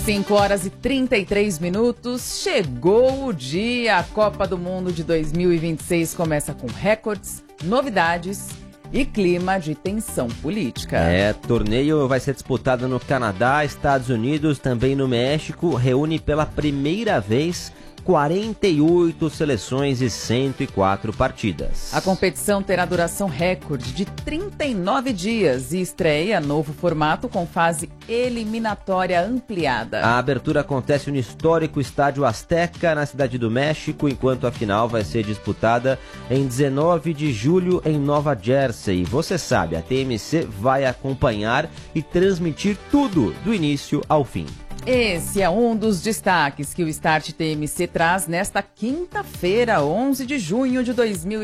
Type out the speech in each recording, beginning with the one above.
5 horas e 33 minutos, chegou o dia. A Copa do Mundo de 2026 começa com recordes, novidades e clima de tensão política. Torneio vai ser disputado no Canadá, Estados Unidos, também no México, reúne pela primeira vez 48 seleções e 104 partidas. A competição terá duração recorde de 39 dias e estreia novo formato com fase eliminatória ampliada. A abertura acontece no histórico Estádio Azteca, na Cidade do México, enquanto a final vai ser disputada em 19 de julho em Nova Jersey. Você sabe, a TMC vai acompanhar e transmitir tudo do início ao fim. Esse é um dos destaques que o Start TMC traz nesta quinta-feira, 11 de junho de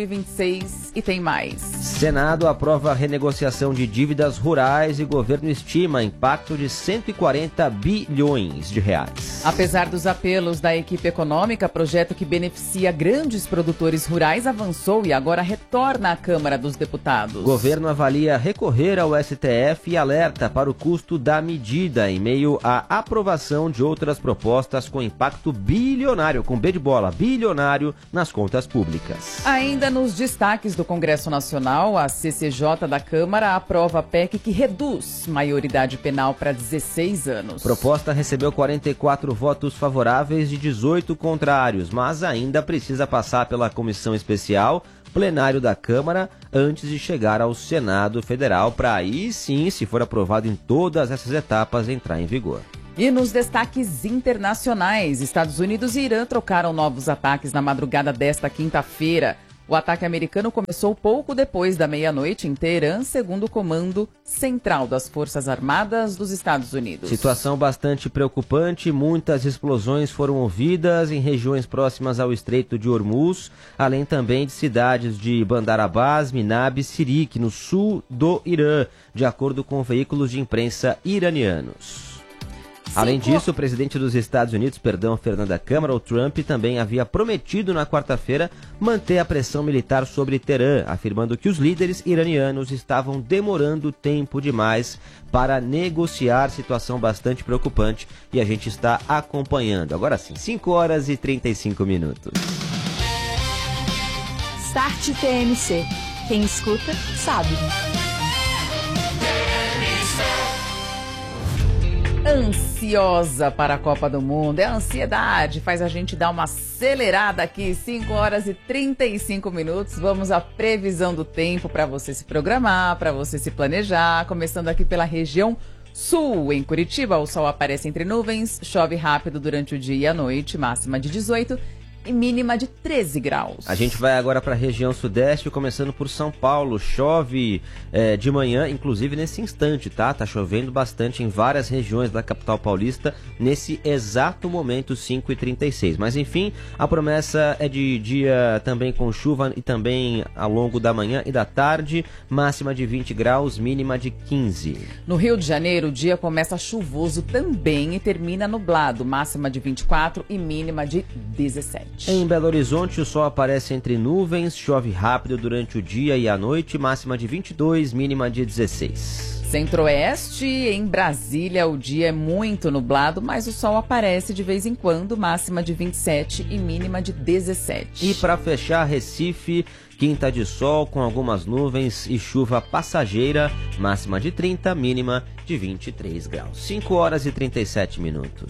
2026. E tem mais. Senado aprova a renegociação de dívidas rurais e governo estima impacto de 140 bilhões de reais. Apesar dos apelos da equipe econômica, projeto que beneficia grandes produtores rurais avançou e agora retorna à Câmara dos Deputados. O governo avalia recorrer ao STF e alerta para o custo da medida em meio à aprovação de outras propostas com impacto bilionário, com B de bola, bilionário nas contas públicas. Ainda nos destaques do Congresso Nacional, a CCJ da Câmara aprova a PEC que reduz maioridade penal para 16 anos. Proposta recebeu 44 votos favoráveis e 18 contrários, mas ainda precisa passar pela comissão especial, plenário da Câmara, antes de chegar ao Senado Federal, para aí sim, se for aprovado em todas essas etapas, entrar em vigor. E nos destaques internacionais, Estados Unidos e Irã trocaram novos ataques na madrugada desta quinta-feira. O ataque americano começou pouco depois da meia-noite em Teherã, segundo o Comando Central das Forças Armadas dos Estados Unidos. Situação bastante preocupante, muitas explosões foram ouvidas em regiões próximas ao Estreito de Hormuz, além também de cidades de Bandar Abbas, Minab e Sirik, no sul do Irã, de acordo com veículos de imprensa iranianos. Além disso, o presidente dos Estados Unidos, Fernanda Câmara, o Trump, também havia prometido na quarta-feira manter a pressão militar sobre Teherã, afirmando que os líderes iranianos estavam demorando tempo demais para negociar, situação bastante preocupante, e a gente está acompanhando. Agora sim, 5 horas e 35 minutos. Start TMC. Quem escuta, sabe. Ansiosa para a Copa do Mundo. A ansiedade faz a gente dar uma acelerada aqui. 5 horas e 35 minutos. Vamos à previsão do tempo para você se programar, para você se planejar. Começando aqui pela região sul. Em Curitiba, o sol aparece entre nuvens, chove rápido durante o dia e a noite, máxima de 18 e mínima de 13 graus. A gente vai agora para a região sudeste, começando por São Paulo. Chove de manhã, inclusive nesse instante, tá? Tá chovendo bastante em várias regiões da capital paulista, nesse exato momento, 5h36. Mas enfim, a promessa é de dia também com chuva e também ao longo da manhã e da tarde, máxima de 20 graus, mínima de 15. No Rio de Janeiro, o dia começa chuvoso também e termina nublado, máxima de 24 e mínima de 17. Em Belo Horizonte, o sol aparece entre nuvens, chove rápido durante o dia e a noite, máxima de 22, mínima de 16. Centro-Oeste, em Brasília, o dia é muito nublado, mas o sol aparece de vez em quando, máxima de 27 e mínima de 17. E para fechar, Recife, quinta de sol com algumas nuvens e chuva passageira, máxima de 30, mínima de 23 graus. 5 horas e 37 minutos.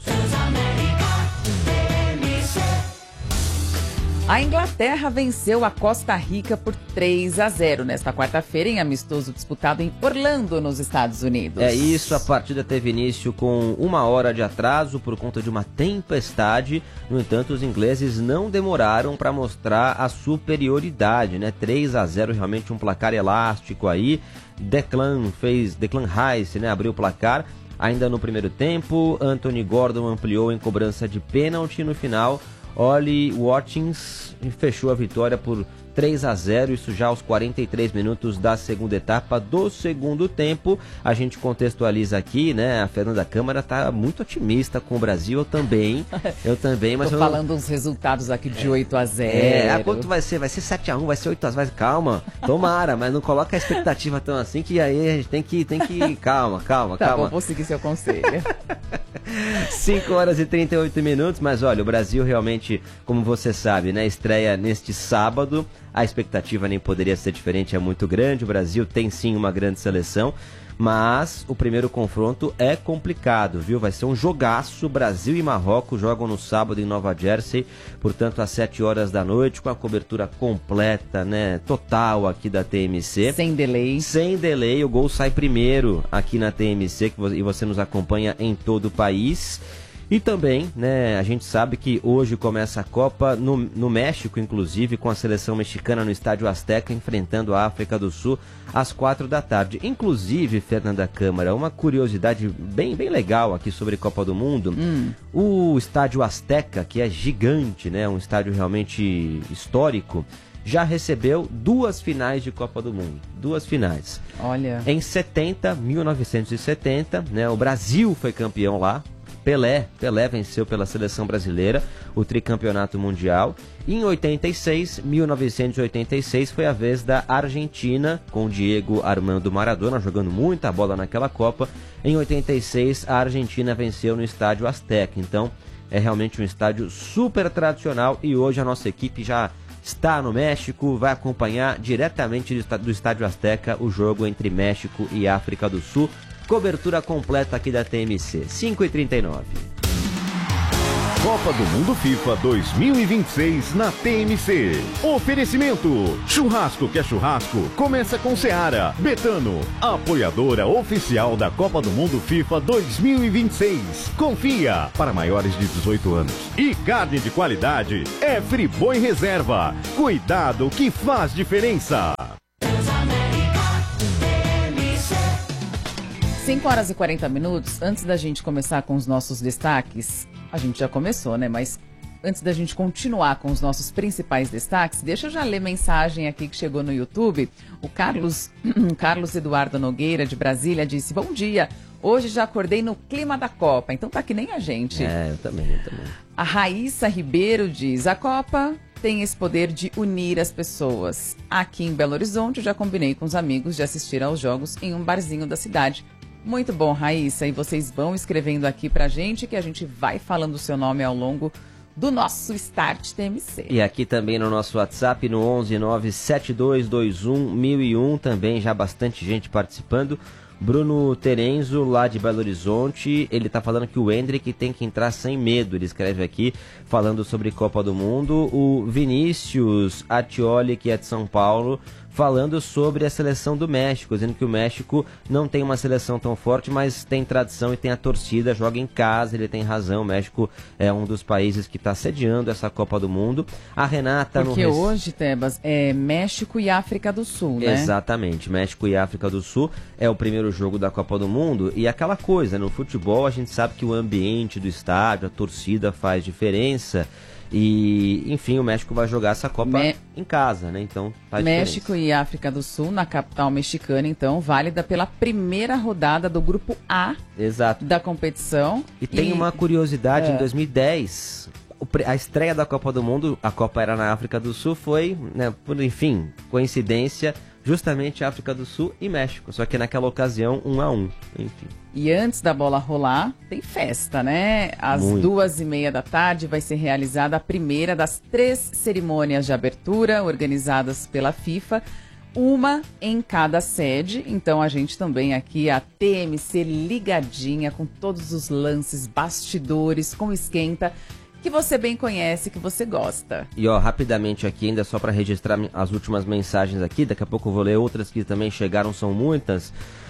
A Inglaterra venceu a Costa Rica por 3-0 nesta quarta-feira em amistoso disputado em Orlando, nos Estados Unidos. É isso, a partida teve início com 1 hora de atraso por conta de uma tempestade. No entanto, os ingleses não demoraram para mostrar a superioridade, né? 3-0, realmente um placar elástico aí. Declan Rice, né, abriu o placar. Ainda no primeiro tempo, Anthony Gordon ampliou em cobrança de pênalti. No final, Ollie Watkins fechou a vitória por 3-0, isso já aos 43 minutos da segunda etapa do segundo tempo. A gente contextualiza aqui, né? A Fernanda Câmara tá muito otimista com o Brasil, eu também, mas tô falando uns resultados aqui de 8-0. Quanto vai ser? Vai ser 7-1, vai ser 8-0, calma, tomara, mas não coloca a expectativa tão assim, que aí a gente tem que calma. Tá bom, vou seguir seu conselho. 5 horas e 38 minutos, mas olha, o Brasil realmente, como você sabe, né, estreia neste sábado. A expectativa nem poderia ser diferente, é muito grande. O Brasil tem sim uma grande seleção, mas o primeiro confronto é complicado, viu? Vai ser um jogaço. Brasil e Marrocos jogam no sábado em Nova Jersey, portanto às 7 horas da noite, com a cobertura completa, né, total aqui da TMC. Sem delay. Sem delay, o gol sai primeiro aqui na TMC e você nos acompanha em todo o país. E também, né, a gente sabe que hoje começa a Copa no México, inclusive, com a seleção mexicana no Estádio Azteca enfrentando a África do Sul às 4 da tarde. Inclusive, Fernanda Câmara, uma curiosidade bem legal aqui sobre Copa do Mundo. O Estádio Azteca, que é gigante, né, um estádio realmente histórico, já recebeu 2 finais de Copa do Mundo. 2 finais. Olha. Em 1970, né, o Brasil foi campeão lá. Pelé venceu pela seleção brasileira o tricampeonato mundial. E em 1986, foi a vez da Argentina, com Diego Armando Maradona jogando muita bola naquela Copa. Em 86, a Argentina venceu no Estádio Azteca. Então, é realmente um estádio super tradicional e hoje a nossa equipe já está no México, vai acompanhar diretamente do Estádio Azteca o jogo entre México e África do Sul. Cobertura completa aqui da TMC, 5h39. Copa do Mundo FIFA 2026 na TMC. Oferecimento: churrasco que é churrasco, começa com Seara. Betano, apoiadora oficial da Copa do Mundo FIFA 2026. Confia, para maiores de 18 anos. E carne de qualidade é Friboi Reserva. Cuidado que faz diferença. 5 horas e 40 minutos, antes da gente começar com os nossos destaques, a gente já começou, né? Mas antes da gente continuar com os nossos principais destaques, deixa eu já ler mensagem aqui que chegou no YouTube. O Carlos Eduardo Nogueira, de Brasília, disse: bom dia, hoje já acordei no clima da Copa, então tá que nem a gente. Eu também. A Raíssa Ribeiro diz: a Copa tem esse poder de unir as pessoas. Aqui em Belo Horizonte, eu já combinei com os amigos de assistir aos jogos em um barzinho da cidade. Muito bom, Raíssa, e vocês vão escrevendo aqui pra gente que a gente vai falando o seu nome ao longo do nosso Start TMC. E aqui também no nosso WhatsApp, no 11972211001, também já bastante gente participando. Bruno Terenzo, lá de Belo Horizonte, ele tá falando que o Hendrick tem que entrar sem medo, ele escreve aqui, falando sobre Copa do Mundo. O Vinícius Atioli, que é de São Paulo, falando sobre a seleção do México, dizendo que o México não tem uma seleção tão forte, mas tem tradição e tem a torcida, joga em casa, ele tem razão, o México é um dos países que está sediando essa Copa do Mundo. A Renata... Porque hoje, Tebas, é México e África do Sul, né? Exatamente, México e África do Sul é o primeiro jogo da Copa do Mundo, e aquela coisa, no futebol a gente sabe que o ambiente do estádio, a torcida faz diferença. E, enfim, o México vai jogar essa Copa em casa, né? Então faz México diferença. E África do Sul, na capital mexicana, então, válida pela primeira rodada do Grupo A. Exato. Da competição. E tem uma curiosidade, em 2010, a estreia da Copa do Mundo, a Copa era na África do Sul, foi, né, por, enfim, coincidência, justamente África do Sul e México. Só que naquela ocasião, 1-1, enfim. E antes da bola rolar, tem festa, né? Às 2h30 da tarde vai ser realizada a primeira das 3 cerimônias de abertura organizadas pela FIFA, uma em cada sede. Então a gente também aqui, a TMC ligadinha com todos os lances, bastidores, com esquenta, que você bem conhece, que você gosta. E ó, rapidamente aqui, ainda só para registrar as últimas mensagens aqui, daqui a pouco eu vou ler outras que também chegaram, são muitas.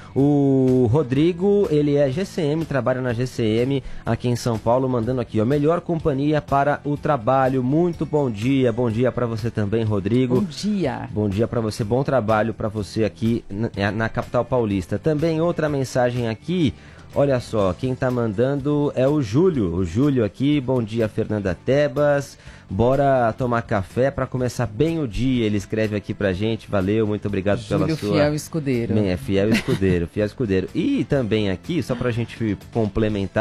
O Rodrigo, ele é GCM, trabalha na GCM aqui em São Paulo, mandando aqui, ó, melhor companhia para o trabalho, muito bom dia para você também, Rodrigo. Bom dia. Bom dia para você, bom trabalho para você aqui na capital paulista. Também outra mensagem aqui, olha só, quem tá mandando é o Júlio aqui, bom dia Fernanda Tebas, bora tomar café para começar bem o dia, ele escreve aqui pra gente, valeu, muito obrigado pela sua... fiel escudeiro. Fiel escudeiro. E também aqui, só pra gente complementar,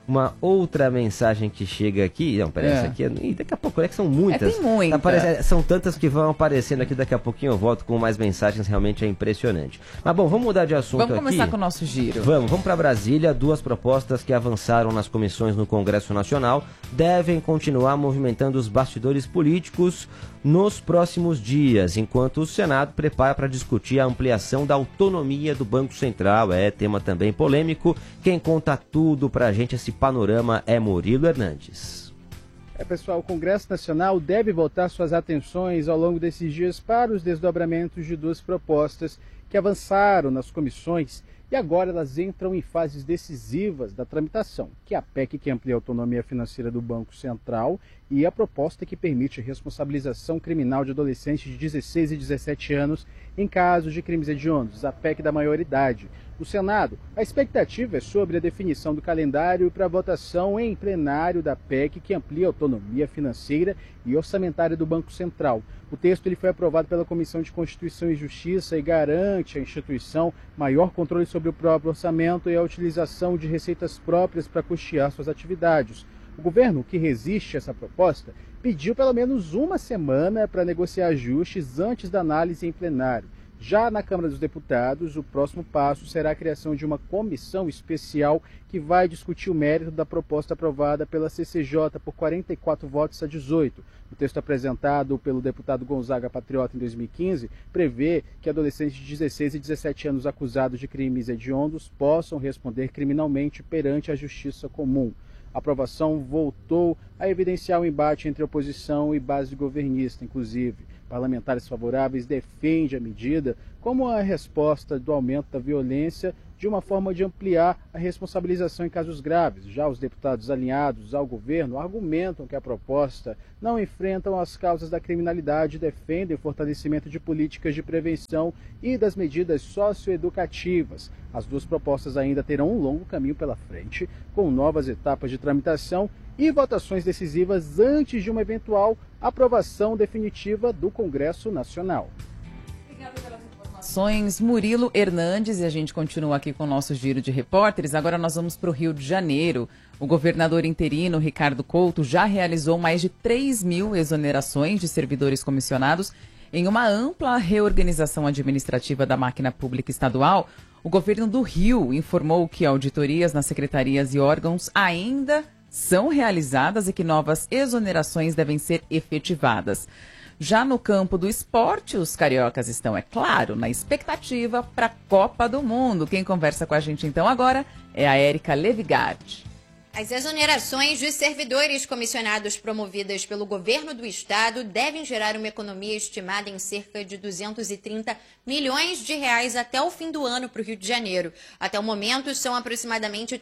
Uma outra mensagem que chega aqui, não, parece aqui, e daqui a pouco, é que são muitas. Tem muita. São tantas que vão aparecendo aqui, daqui a pouquinho eu volto com mais mensagens, realmente é impressionante. Mas bom, vamos mudar de assunto aqui. Vamos começar com o nosso giro. Vamos para Brasília. 2 propostas que avançaram nas comissões no Congresso Nacional devem continuar movimentando os bastidores políticos nos próximos dias, enquanto o Senado prepara para discutir a ampliação da autonomia do Banco Central. É tema também polêmico. Quem conta tudo pra gente esse panorama é Murilo Hernandes. Pessoal, o Congresso Nacional deve voltar suas atenções ao longo desses dias para os desdobramentos de 2 propostas que avançaram nas comissões e agora elas entram em fases decisivas da tramitação, que é a PEC que amplia a autonomia financeira do Banco Central e a proposta que permite a responsabilização criminal de adolescentes de 16 e 17 anos em casos de crimes hediondos, a PEC da maioridade. No Senado, a expectativa é sobre a definição do calendário para a votação em plenário da PEC que amplia a autonomia financeira e orçamentária do Banco Central. O texto ele foi aprovado pela Comissão de Constituição e Justiça e garante à instituição maior controle sobre o próprio orçamento e a utilização de receitas próprias para custear suas atividades. O governo, que resiste a essa proposta, pediu pelo menos uma semana para negociar ajustes antes da análise em plenário. Já na Câmara dos Deputados, o próximo passo será a criação de uma comissão especial que vai discutir o mérito da proposta aprovada pela CCJ por 44 votos a 18. O texto apresentado pelo deputado Gonzaga Patriota em 2015 prevê que adolescentes de 16 e 17 anos acusados de crimes hediondos possam responder criminalmente perante a justiça comum. A aprovação voltou a evidenciar o embate entre oposição e base governista, inclusive. Parlamentares favoráveis defendem a medida como a resposta do aumento da violência de uma forma de ampliar a responsabilização em casos graves. Já os deputados alinhados ao governo argumentam que a proposta não enfrentam as causas da criminalidade e defendem o fortalecimento de políticas de prevenção e das medidas socioeducativas. As 2 propostas ainda terão um longo caminho pela frente, com novas etapas de tramitação e votações decisivas antes de uma eventual aprovação definitiva do Congresso Nacional. Obrigada pelas informações, Murilo Hernandes, e a gente continua aqui com o nosso giro de repórteres. Agora nós vamos para o Rio de Janeiro. O governador interino, Ricardo Couto, já realizou mais de 3.000 exonerações de servidores comissionados em uma ampla reorganização administrativa da máquina pública estadual. O governo do Rio informou que auditorias nas secretarias e órgãos ainda são realizadas e que novas exonerações devem ser efetivadas. Já no campo do esporte, os cariocas estão, é claro, na expectativa para a Copa do Mundo. Quem conversa com a gente então agora é a Érica Levigard. As exonerações de servidores comissionados promovidas pelo governo do estado devem gerar uma economia estimada em cerca de 230 milhões de reais até o fim do ano para o Rio de Janeiro. Até o momento, são aproximadamente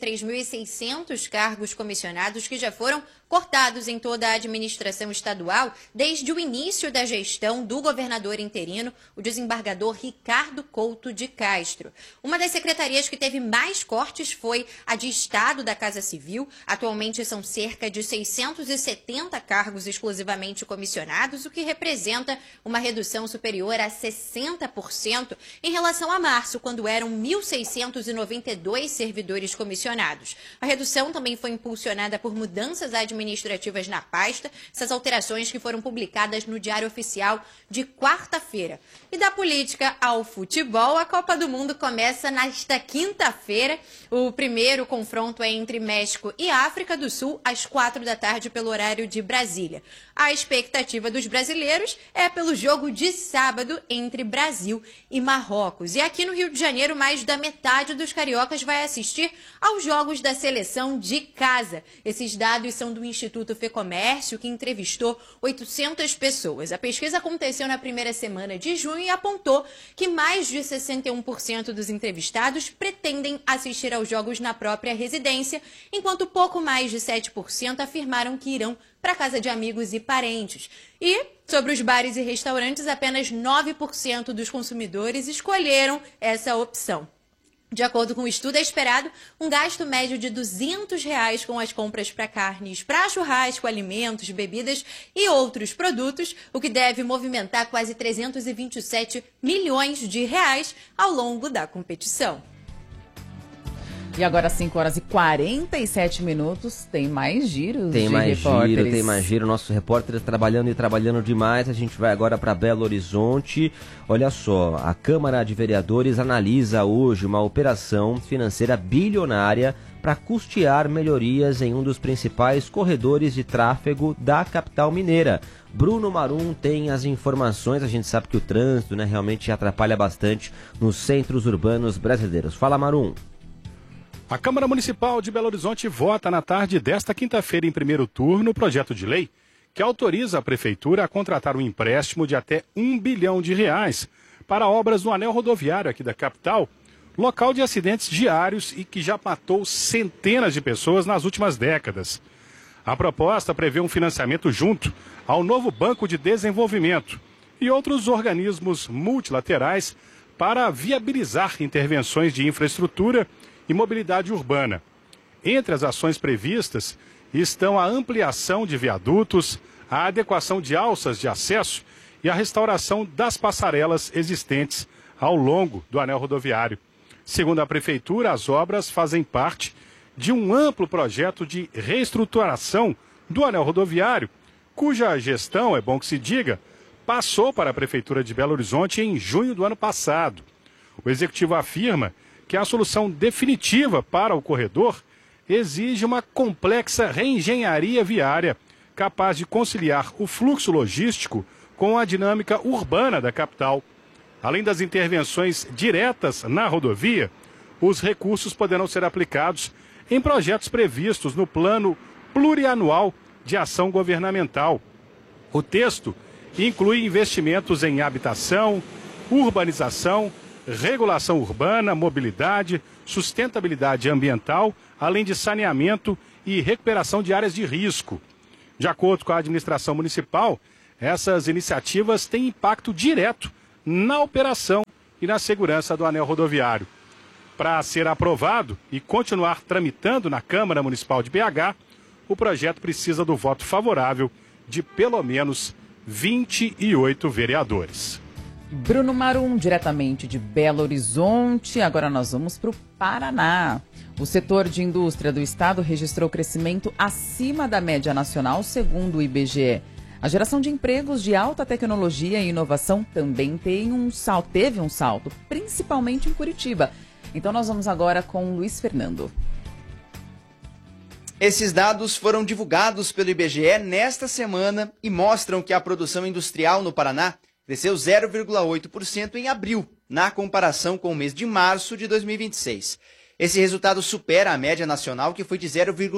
3.600 cargos comissionados que já foram cortados em toda a administração estadual desde o início da gestão do governador interino, o desembargador Ricardo Couto de Castro. Uma das secretarias que teve mais cortes foi a de Estado da Casa Civil. Atualmente são cerca de 670 cargos exclusivamente comissionados, o que representa uma redução superior a 60% em relação a março, quando eram 1.692 servidores comissionados. A redução também foi impulsionada por mudanças administrativas na pasta, essas alterações que foram publicadas no Diário Oficial de quarta-feira. E da política ao futebol, a Copa do Mundo começa nesta quinta-feira. O primeiro confronto é entre México e África do Sul, às 4 da tarde, pelo horário de Brasília. A expectativa dos brasileiros é pelo jogo de sábado entre Brasil e Marrocos. E aqui no Rio de Janeiro, mais da metade dos cariocas vai assistir aos jogos da seleção de casa. Esses dados são do Instituto Fecomércio, que entrevistou 800 pessoas. A pesquisa aconteceu na primeira semana de junho e apontou que mais de 61% dos entrevistados pretendem assistir aos jogos na própria residência, enquanto pouco mais de 7% afirmaram que irão para casa de amigos e parentes. E, sobre os bares e restaurantes, apenas 9% dos consumidores escolheram essa opção. De acordo com o estudo, é esperado um gasto médio de R$ 200 com as compras para carnes, para churrasco, alimentos, bebidas e outros produtos, o que deve movimentar quase 327 milhões de reais ao longo da competição. E agora, 5 horas e 47 minutos, tem mais giros Tem de mais repórteres. giro, tem mais giro. Nossos repórteres trabalhando e trabalhando demais. A gente vai agora para Belo Horizonte. Olha só, a Câmara de Vereadores analisa hoje uma operação financeira bilionária para custear melhorias em um dos principais corredores de tráfego da capital mineira. Bruno Marum tem as informações. A gente sabe que o trânsito, né, realmente atrapalha bastante nos centros urbanos brasileiros. Fala, Marum. A Câmara Municipal de Belo Horizonte vota na tarde desta quinta-feira em primeiro turno o projeto de lei que autoriza a Prefeitura a contratar um empréstimo de até R$1 bilhão para obras no anel rodoviário aqui da capital, local de acidentes diários e que já matou centenas de pessoas nas últimas décadas. A proposta prevê um financiamento junto ao novo Banco de Desenvolvimento e outros organismos multilaterais para viabilizar intervenções de infraestrutura e mobilidade urbana. Entre as ações previstas estão a ampliação de viadutos, a adequação de alças de acesso e a restauração das passarelas existentes ao longo do anel rodoviário. Segundo a Prefeitura, as obras fazem parte de um amplo projeto de reestruturação do anel rodoviário, cuja gestão, é bom que se diga, passou para a Prefeitura de Belo Horizonte em junho do ano passado. O Executivo afirma que a solução definitiva para o corredor exige uma complexa reengenharia viária, capaz de conciliar o fluxo logístico com a dinâmica urbana da capital. Além das intervenções diretas na rodovia, os recursos poderão ser aplicados em projetos previstos no Plano Plurianual de Ação Governamental. O texto inclui investimentos em habitação, urbanização, regulação urbana, mobilidade, sustentabilidade ambiental, além de saneamento e recuperação de áreas de risco. De acordo com a administração municipal, essas iniciativas têm impacto direto na operação e na segurança do anel rodoviário. Para ser aprovado e continuar tramitando na Câmara Municipal de BH, o projeto precisa do voto favorável de pelo menos 28 vereadores. Bruno Marum, diretamente de Belo Horizonte. Agora nós vamos para o Paraná. O setor de indústria do estado registrou crescimento acima da média nacional, segundo o IBGE. A geração de empregos de alta tecnologia e inovação também teve um salto, principalmente em Curitiba. Então nós vamos agora com o Luiz Fernando. Esses dados foram divulgados pelo IBGE nesta semana e mostram que a produção industrial no Paraná cresceu 0,8% em abril, na comparação com o mês de março de 2026. Esse resultado supera a média nacional, que foi de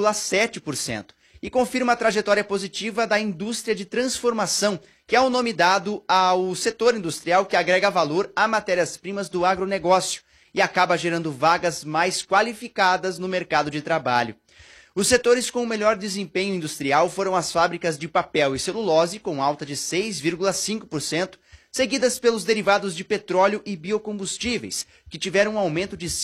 0,7%, e confirma a trajetória positiva da indústria de transformação, que é o nome dado ao setor industrial que agrega valor a matérias-primas do agronegócio e acaba gerando vagas mais qualificadas no mercado de trabalho. Os setores com o melhor desempenho industrial foram as fábricas de papel e celulose, com alta de 6,5%, seguidas pelos derivados de petróleo e biocombustíveis, que tiveram um aumento de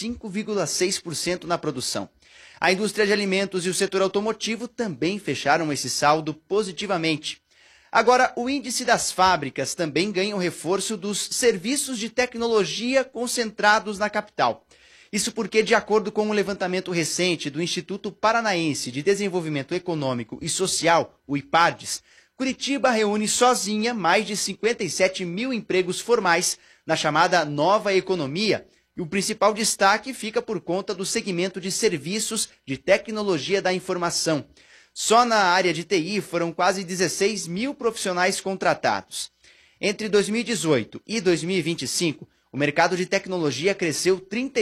5,6% na produção. A indústria de alimentos e o setor automotivo também fecharam esse saldo positivamente. Agora, o índice das fábricas também ganha o reforço dos serviços de tecnologia concentrados na capital. Isso porque, de acordo com um levantamento recente do Instituto Paranaense de Desenvolvimento Econômico e Social, o IPADES, Curitiba reúne sozinha mais de 57 mil empregos formais na chamada nova economia, e o principal destaque fica por conta do segmento de serviços de tecnologia da informação. Só na área de TI foram quase 16 mil profissionais contratados. Entre 2018 e 2025, o mercado de tecnologia cresceu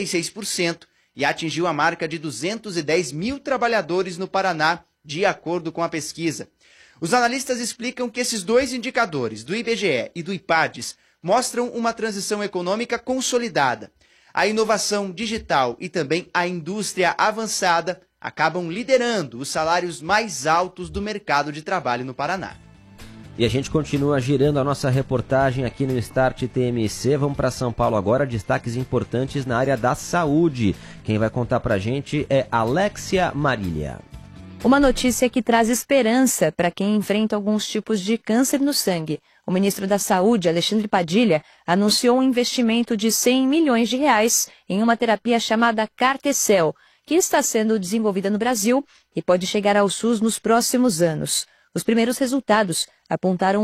36% e atingiu a marca de 210 mil trabalhadores no Paraná, de acordo com a pesquisa. Os analistas explicam que esses dois indicadores, do IBGE e do IPADES, mostram uma transição econômica consolidada. A inovação digital e também a indústria avançada acabam liderando os salários mais altos do mercado de trabalho no Paraná. E a gente continua girando a nossa reportagem aqui no Start TMC. Vamos para São Paulo agora, destaques importantes na área da saúde. Quem vai contar para a gente é Alexia Marília. Uma notícia que traz esperança para quem enfrenta alguns tipos de câncer no sangue. O ministro da Saúde, Alexandre Padilha, anunciou um investimento de R$100 milhões em uma terapia chamada Cartecel, que está sendo desenvolvida no Brasil e pode chegar ao SUS nos próximos anos. Os primeiros resultados apontaram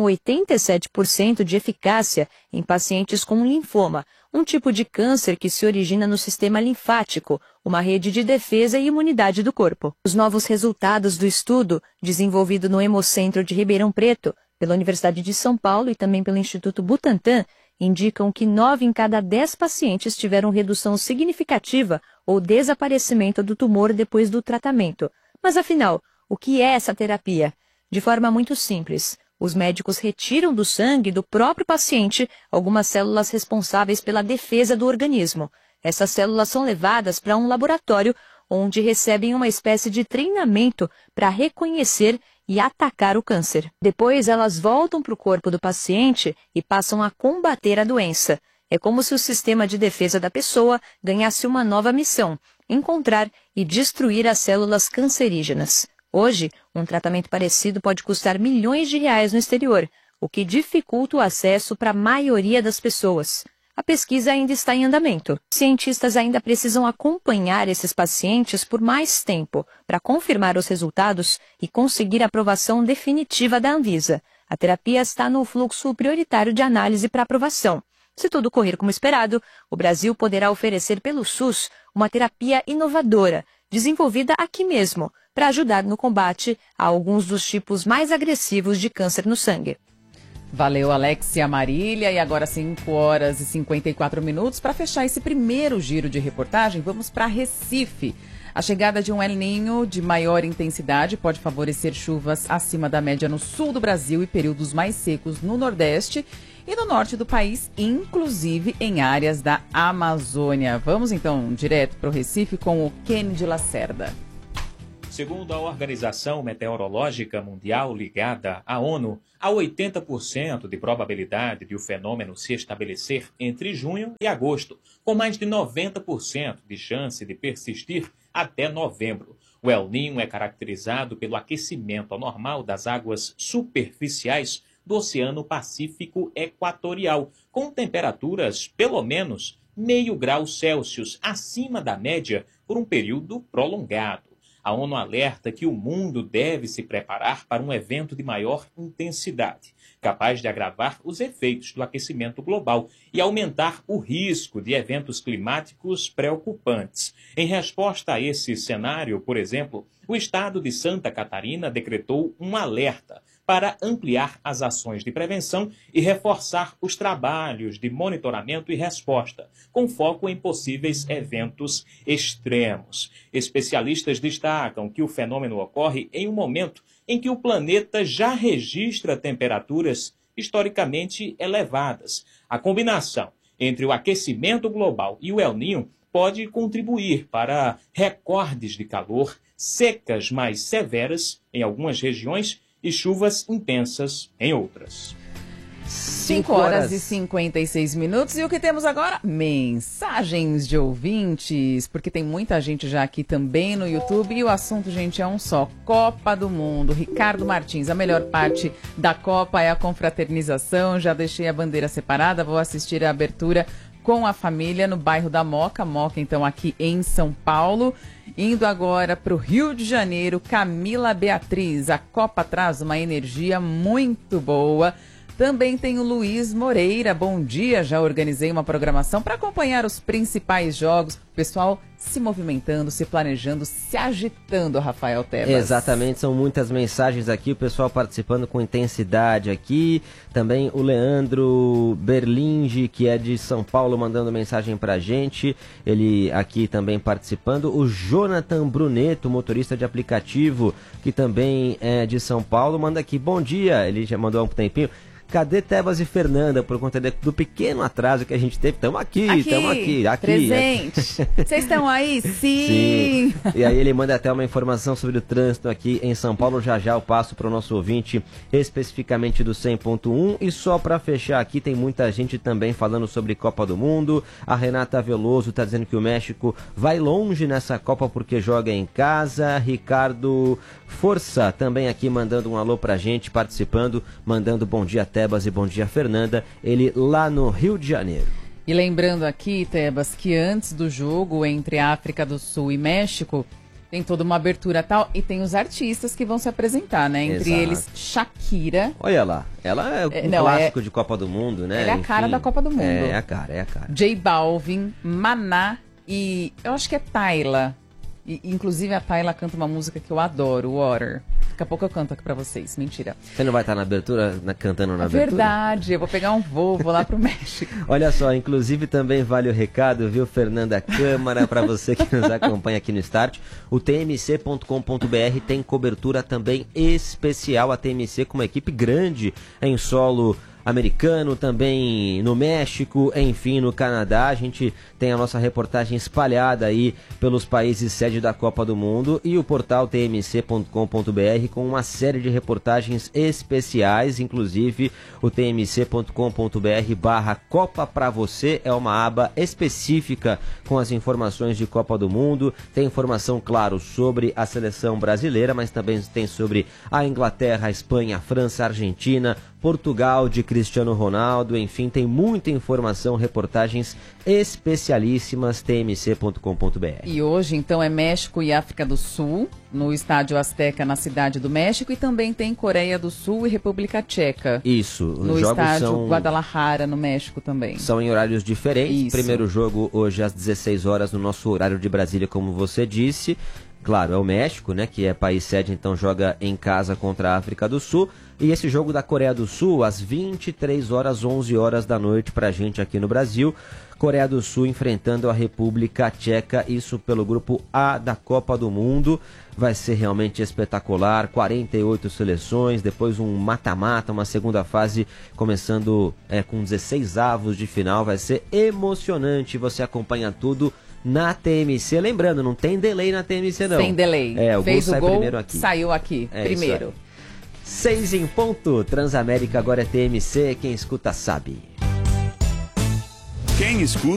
87% de eficácia em pacientes com linfoma, um tipo de câncer que se origina no sistema linfático, uma rede de defesa e imunidade do corpo. Os novos resultados do estudo, desenvolvido no Hemocentro de Ribeirão Preto, pela Universidade de São Paulo e também pelo Instituto Butantan, indicam que 9 em cada 10 pacientes tiveram redução significativa ou desaparecimento do tumor depois do tratamento. Mas afinal, o que é essa terapia? De forma muito simples, os médicos retiram do sangue do próprio paciente algumas células responsáveis pela defesa do organismo. Essas células são levadas para um laboratório onde recebem uma espécie de treinamento para reconhecer e atacar o câncer. Depois, elas voltam para o corpo do paciente e passam a combater a doença. É como se o sistema de defesa da pessoa ganhasse uma nova missão: encontrar e destruir as células cancerígenas. Hoje, um tratamento parecido pode custar milhões de reais no exterior, o que dificulta o acesso para a maioria das pessoas. A pesquisa ainda está em andamento. Cientistas ainda precisam acompanhar esses pacientes por mais tempo para confirmar os resultados e conseguir a aprovação definitiva da Anvisa. A terapia está no fluxo prioritário de análise para aprovação. Se tudo correr como esperado, o Brasil poderá oferecer pelo SUS uma terapia inovadora, desenvolvida aqui mesmo, para ajudar no combate a alguns dos tipos mais agressivos de câncer no sangue. Valeu, Alexia Marília. E agora 5 horas e 54 minutos. Para fechar esse primeiro giro de reportagem, vamos para Recife. A chegada de um El Niño de maior intensidade pode favorecer chuvas acima da média no sul do Brasil e períodos mais secos no Nordeste e no norte do país, inclusive em áreas da Amazônia. Vamos então direto para o Recife com o Kennedy Lacerda. Segundo a Organização Meteorológica Mundial ligada à ONU, há 80% de probabilidade de o fenômeno se estabelecer entre junho e agosto, com mais de 90% de chance de persistir até novembro. O El Niño é caracterizado pelo aquecimento anormal das águas superficiais do Oceano Pacífico Equatorial, com temperaturas pelo menos meio grau Celsius acima da média por um período prolongado. A ONU alerta que o mundo deve se preparar para um evento de maior intensidade, capaz de agravar os efeitos do aquecimento global e aumentar o risco de eventos climáticos preocupantes. Em resposta a esse cenário, por exemplo, o estado de Santa Catarina decretou um alerta para ampliar as ações de prevenção e reforçar os trabalhos de monitoramento e resposta, com foco em possíveis eventos extremos. Especialistas destacam que o fenômeno ocorre em um momento em que o planeta já registra temperaturas historicamente elevadas. A combinação entre o aquecimento global e o El Niño pode contribuir para recordes de calor, secas mais severas em algumas regiões e chuvas intensas em outras. 5 horas e 56 minutos. E o que temos agora? Mensagens de ouvintes, porque tem muita gente já aqui também no YouTube. E o assunto, gente, é um só: Copa do Mundo. Ricardo Martins, a melhor parte da Copa é a confraternização. Já deixei a bandeira separada, vou assistir a abertura com a família no bairro da Moca. Moca, então, aqui em São Paulo. Indo agora para o Rio de Janeiro, Camila Beatriz. A Copa traz uma energia muito boa. Também tem o Luiz Moreira. Bom dia, já organizei uma programação para acompanhar os principais jogos. O pessoal se movimentando, se planejando, se agitando, Rafael Tebas. Exatamente, são muitas mensagens aqui, o pessoal participando com intensidade aqui. Também o Leandro Berlinge, que é de São Paulo, mandando mensagem pra gente. Ele aqui também participando. O Jonathan Bruneto, motorista de aplicativo, que também é de São Paulo, manda aqui: bom dia. Ele já mandou há um tempinho. Cadê Tebas e Fernanda? Por conta do pequeno atraso que a gente teve. Estamos aqui. Presente. Vocês estão aí? Sim. E aí ele manda até uma informação sobre o trânsito aqui em São Paulo. Já eu passo para o nosso ouvinte, especificamente do 100.1. E só para fechar aqui, tem muita gente também falando sobre Copa do Mundo. A Renata Veloso está dizendo que o México vai longe nessa Copa porque joga em casa. Ricardo Força também aqui mandando um alô pra gente, participando, mandando bom dia Tebas e bom dia Fernanda, ele lá no Rio de Janeiro. E lembrando aqui, Tebas, que antes do jogo entre África do Sul e México, tem toda uma abertura tal, e tem os artistas que vão se apresentar, né? Entre eles, Shakira. Olha lá, ela é um clássico de Copa do Mundo, né? Ela é a cara da Copa do Mundo. É a cara. J Balvin, Maná e eu acho que é Tayla. E, inclusive a Tayla canta uma música que eu adoro, Water. Daqui a pouco eu canto aqui pra vocês, mentira. Você não vai estar na abertura, cantando na abertura? Verdade, eu vou pegar um voo, vou lá pro México. Olha só, inclusive também vale o recado, viu, Fernanda Câmara, para você que nos acompanha aqui no Start. O tmc.com.br tem cobertura também especial, a TMC com uma equipe grande em solo americano, também no México, enfim, no Canadá. A gente tem a nossa reportagem espalhada aí pelos países sede da Copa do Mundo e o portal tmc.com.br com uma série de reportagens especiais, inclusive o tmc.com.br/Copa pra você é uma aba específica com as informações de Copa do Mundo. Tem informação, claro, sobre a seleção brasileira, mas também tem sobre a Inglaterra, a Espanha, a França, a Argentina, Portugal de Cristiano Ronaldo, enfim, tem muita informação, reportagens especialíssimas, tmc.com.br. E hoje, então, é México e África do Sul, no Estádio Azteca, na Cidade do México, e também tem Coreia do Sul e República Tcheca. Isso. No Estádio Guadalajara, no México também. São em horários diferentes. Isso. Primeiro jogo hoje às 16 horas no nosso horário de Brasília, como você disse. Claro, é o México, né, que é país sede, então joga em casa contra a África do Sul. E esse jogo da Coreia do Sul, às 23 horas, 11 horas da noite pra gente aqui no Brasil. Coreia do Sul enfrentando a República Tcheca, isso pelo grupo A da Copa do Mundo. Vai ser realmente espetacular, 48 seleções, depois um mata-mata, uma segunda fase começando com 16 avos de final. Vai ser emocionante, você acompanha tudo na TMC. Lembrando, não tem delay na TMC não. Sem delay. O Fez gol sai o gol, primeiro aqui. Saiu aqui, primeiro. 6 em ponto, Transamérica agora é TMC, quem escuta sabe. Quem escuta